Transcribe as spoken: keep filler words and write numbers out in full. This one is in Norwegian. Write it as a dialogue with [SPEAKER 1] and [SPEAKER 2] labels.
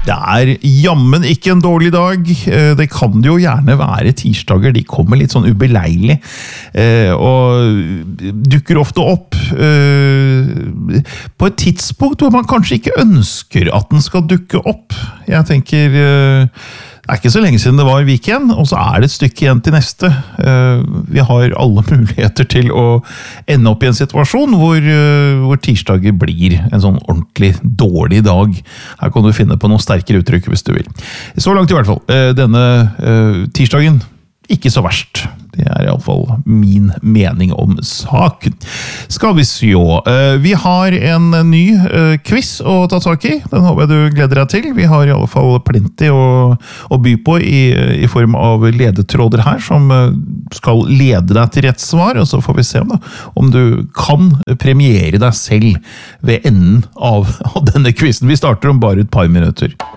[SPEAKER 1] Det er jammen ikke en dårlig dag. Det kan jo gjerne være tirsdager. De kommer litt sånn ubeleilig. Og dukker ofte opp på et tidspunkt hvor man kanskje ikke ønsker at den skal dukke opp. Jeg tenker, det er ikke så lenge siden det var weekend, og så er det et stykke igjen til neste. Vi har alle muligheter til å ende opp i en situasjon hvor, hvor tirsdager blir en sånn ordentlig dårlig dag. Her kan du finne på noen sterkere uttrykk hvis du vil. Så langt i hvert fall. Denne tirsdagen, ikke så verst. Det er i alle fall min mening om saken. Skal vi se. Vi har en ny quiz å ta tak i. Den håper jeg du gleder deg til. Vi har i alle fall plenty å, å by på i, i form av ledetråder her, som skal lede deg til rett svar, og så får vi se da, om du kan premiere deg selv ved enden av, av denne quizen. Vi starter om bare et par minutter.